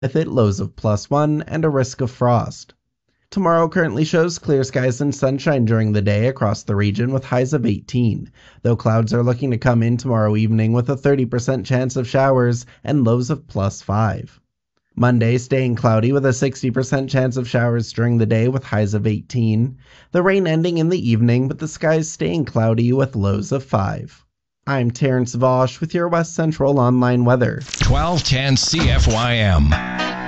with it lows of +1 and a risk of frost. Tomorrow currently shows clear skies and sunshine during the day across the region with highs of 18, though clouds are looking to come in tomorrow evening with a 30% chance of showers and lows of +5. Monday staying cloudy with a 60% chance of showers during the day with highs of 18, the rain ending in the evening but the skies staying cloudy with lows of 5. I'm Terrence Vosch with your West Central Online weather. 1210 CFYM.